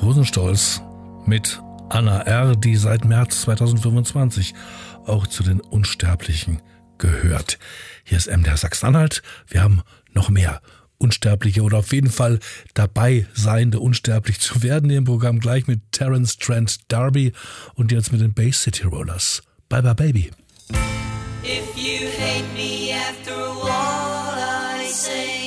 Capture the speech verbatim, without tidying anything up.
Hosenstolz mit Anna R., die seit März zweitausendfünfundzwanzig auch zu den Unsterblichen gehört. Hier ist M D R Sachsen-Anhalt. Wir haben noch mehr Unsterbliche oder auf jeden Fall dabei seiende, unsterblich zu werden im Programm, gleich mit Terence Trent D'Arby und jetzt mit den Bay City Rollers. Bye bye baby. If you hate me after all I say,